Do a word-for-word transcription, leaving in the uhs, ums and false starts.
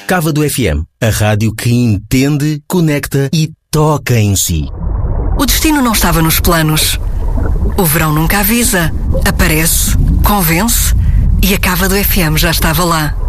Cávado F M, a rádio que entende, conecta e toca em si. O destino não estava nos planos. O verão nunca avisa, aparece, convence e a Cávado F M já estava lá.